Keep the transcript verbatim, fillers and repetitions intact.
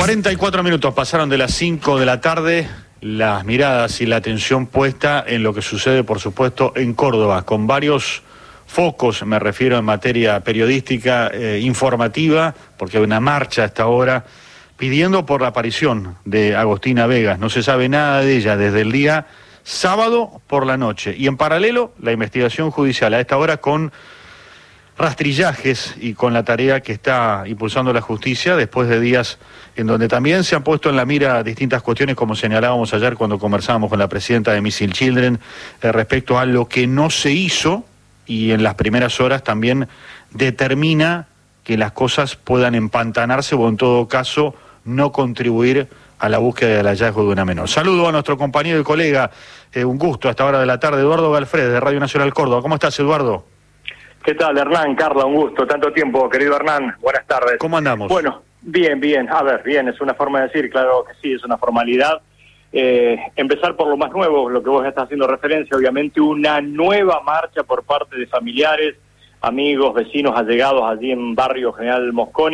cuarenta y cuatro minutos pasaron de las cinco de la tarde, las miradas y la atención puesta en lo que sucede, por supuesto, en Córdoba, con varios focos, me refiero en materia periodística, eh, informativa, porque hay una marcha a esta hora pidiendo por la aparición de Agostina Vegas. No se sabe nada de ella desde el día sábado por la noche. Y en paralelo, la investigación judicial a esta hora con rastrillajes y con la tarea que está impulsando la justicia después de días en donde también se han puesto en la mira distintas cuestiones, como señalábamos ayer cuando conversábamos con la presidenta de Missing Children, eh, respecto a lo que no se hizo, y en las primeras horas también determina que las cosas puedan empantanarse o en todo caso no contribuir a la búsqueda del hallazgo de una menor. Saludo a nuestro compañero y colega, eh, un gusto a esta hora de la tarde, Eduardo Galfred, de Radio Nacional Córdoba. ¿Cómo estás, Eduardo? ¿Qué tal, Hernán? Carla, un gusto, tanto tiempo, querido Hernán. Buenas tardes. ¿Cómo andamos? Bueno, bien, bien. A ver, bien, es una forma de decir, claro que sí, es una formalidad. Eh, empezar por lo más nuevo, lo que vos estás haciendo referencia, obviamente una nueva marcha por parte de familiares, amigos, vecinos allegados allí en Barrio General Mosconi.